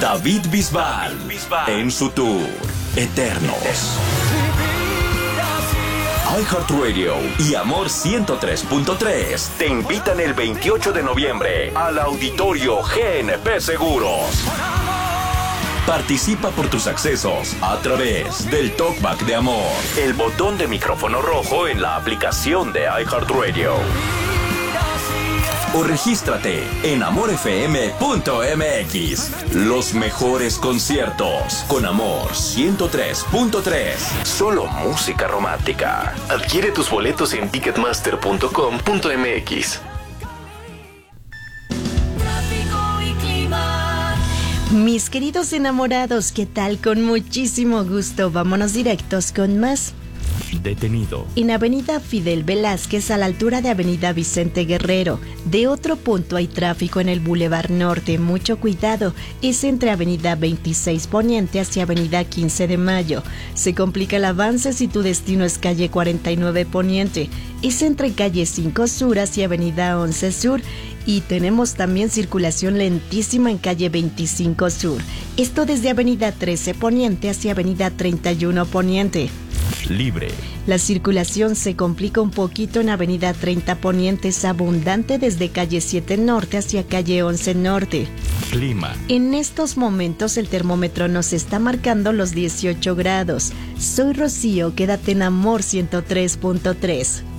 David Bisbal en su tour Eternos. iHeartRadio y Amor 103.3 te invitan el 28 de noviembre al Auditorio GNP Seguros. Participa por tus accesos a través del Talkback de Amor, el botón de micrófono rojo en la aplicación de iHeartRadio. O regístrate en amorfm.mx. Los mejores conciertos con Amor 103.3. Solo música romántica. Adquiere tus boletos en ticketmaster.com.mx. Mis queridos enamorados, ¿qué tal? Con muchísimo gusto, vámonos directos con más. Detenido. En Avenida Fidel Velázquez, a la altura de Avenida Vicente Guerrero. De otro punto hay tráfico en el Boulevard Norte. Mucho cuidado. Es entre Avenida 26 Poniente hacia Avenida 15 de Mayo. Se complica el avance si tu destino es calle 49 Poniente. Es entre calle 5 Sur hacia Avenida 11 Sur. Y tenemos también circulación lentísima en calle 25 Sur. Esto desde Avenida 13 Poniente hacia Avenida 31 Poniente. Libre. La circulación se complica un poquito en Avenida 30 Poniente, es abundante desde calle 7 Norte hacia calle 11 Norte. Clima. En estos momentos el termómetro nos está marcando los 18 grados. Soy Rocío, quédate en Amor 103.3.